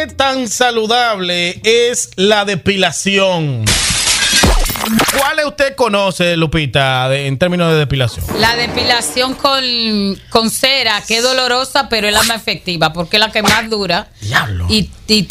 ¿Qué tan saludable es la depilación? ¿Cuáles usted conoce, Lupita, en términos de depilación? La depilación con cera, que es dolorosa, pero es la más efectiva, porque es la que más dura. Diablo. Y